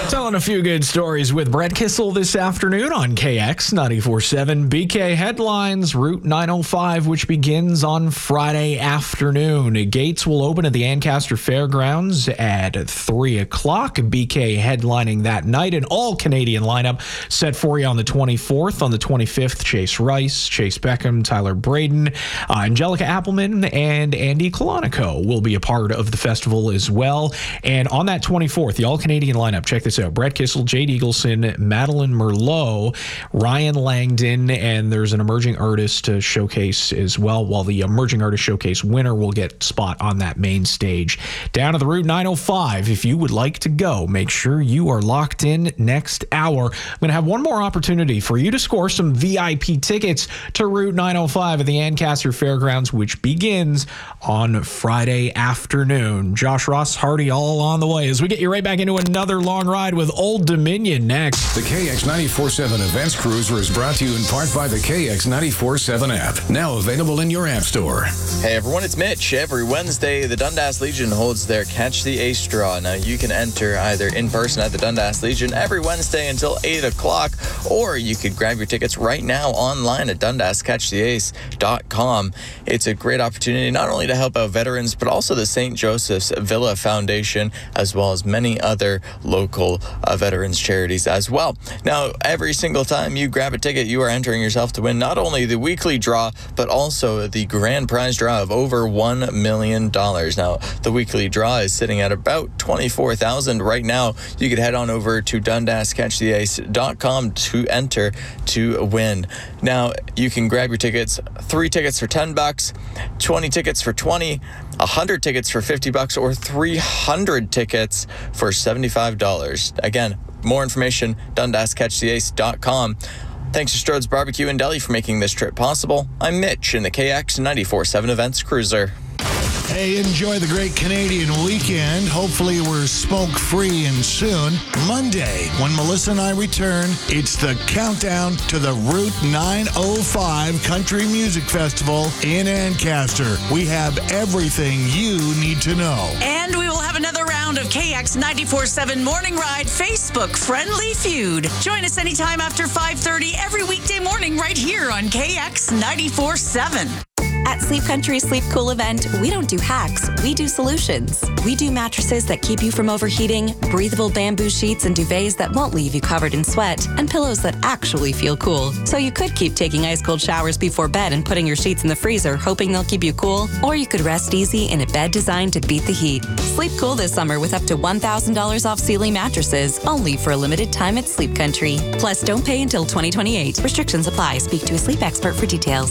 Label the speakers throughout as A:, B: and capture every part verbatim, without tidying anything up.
A: Telling a few good stories with Brett Kissel this afternoon on K X ninety-four point seven. B K Headlines, Route nine oh five, which begins on Friday afternoon. Gates will open at the Ancaster Fairgrounds at three o'clock. B K headlining that night. An all-Canadian lineup set for you on the twenty-fourth. On the twenty-fifth, Chase Rice, Chase Beckham, Tyler Braden, uh, Angelica Appleman, and Andy Colonico will be a part of the festival as well. And on that twenty-fourth, the all-Canadian lineup, check this out. Brett Kissel, Jade Eagleson, Madeline Merlot, Ryan Langdon, and there's an emerging artist to showcase as well, while the emerging artist showcase winner will get spot on that main stage. Down to the Route nine oh five, if you would like to go, make sure you are locked in next hour. I'm going to have one more opportunity for you to score some V I P tickets to Route nine oh five at the Ancaster Fairgrounds, which begins on Friday afternoon. Josh Ross, Hardy, all on the way as we get you right back into another long ride with Old Dominion next.
B: The K X ninety-four point seven Events Cruiser is brought to you in part by the K X ninety-four point seven app, now available in your app store.
C: Hey everyone, it's Mitch. Every Wednesday, the Dundas Legion holds their Catch the Ace draw. Now you can enter either in person at the Dundas Legion every Wednesday until eight o'clock, or you could grab your tickets right now online at dundas catch the ace dot com. It's a great opportunity not only to help out veterans, but also the Saint Joseph's Villa Foundation, as well as many other local uh, veterans charities as well. Now, every single time you grab a ticket, you are entering yourself to win not only the weekly draw, but also the grand prize draw of over one million dollars. Now, the weekly draw is sitting at about twenty-four thousand dollars right now. You could head on over to dundas catch the ace dot com to enter to win. Now, you can grab your tickets, three tickets for ten bucks, twenty tickets for twenty, one hundred tickets for fifty bucks, or three hundred tickets for seventy-five dollars. Again, more information, dundas catch the ace dot com. Thanks to Strode's Barbecue and Deli for making this trip possible. I'm Mitch in the K X ninety-four point seven Events Cruiser.
D: Hey, enjoy the great Canadian weekend. Hopefully we're smoke-free and soon. Monday, when Melissa and I return, it's the countdown to the Route nine oh five Country Music Festival in Ancaster. We have everything you need to know.
E: And we will have another round of K X ninety-four point seven Morning Ride Facebook Friendly Feud. Join us anytime after five thirty every weekday morning right here on K X ninety-four point seven.
F: At Sleep Country's Sleep Cool event, we don't do hacks, we do solutions. We do mattresses that keep you from overheating, breathable bamboo sheets and duvets that won't leave you covered in sweat, and pillows that actually feel cool. So you could keep taking ice-cold showers before bed and putting your sheets in the freezer, hoping they'll keep you cool, or you could rest easy in a bed designed to beat the heat. Sleep cool this summer with up to one thousand dollars off Sealy mattresses, only for a limited time at Sleep Country. Plus, don't pay until twenty twenty-eight. Restrictions apply. Speak to a sleep expert for details.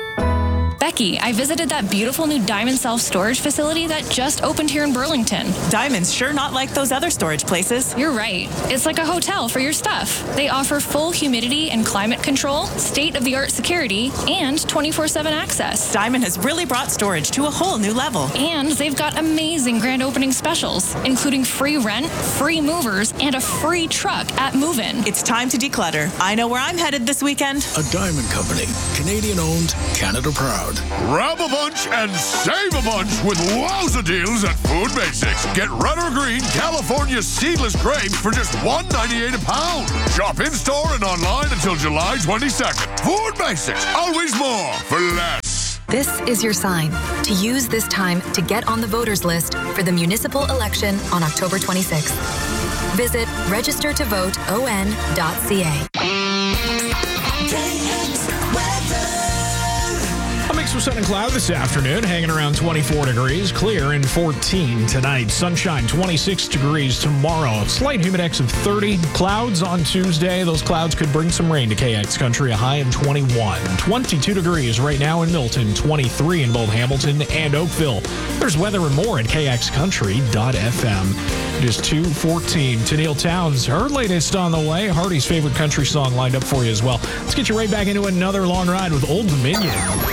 G: Becky, I visited that beautiful new Diamond self-storage facility that just opened here in Burlington.
E: Diamond's sure not like those other storage places.
G: You're right. It's like a hotel for your stuff. They offer full humidity and climate control, state-of-the-art security, and twenty-four seven access.
E: Diamond has really brought storage to a whole new level.
G: And they've got amazing grand opening specials, including free rent, free movers, and a free truck at move-in.
E: It's time to declutter. I know where I'm headed this weekend.
D: A Diamond Company, Canadian-owned, Canada proud.
H: Grab a bunch and save a bunch with wowza deals at Food Basics. Get red or green California seedless grapes for just one ninety-eight a pound. Shop in-store and online until July twenty-second. Food Basics, always more for less.
I: This is your sign to use this time to get on the voters list for the municipal election on October twenty-sixth. Visit register to vote o n dot c a.
A: A mix with sun and cloud this afternoon, hanging around twenty-four degrees, clear and fourteen tonight. Sunshine, twenty-six degrees tomorrow. Slight humidex of thirty. Clouds on Tuesday. Those clouds could bring some rain to K X Country, a high of twenty-one. twenty-two degrees right now in Milton, twenty-three in both Hamilton and Oakville. There's weather and more at k x country dot f m. It is two fourteen. Tennille Towns, her latest on the way. Hardy's favorite country song lined up for you as well. Let's get you right back into another long ride with Old Dominion.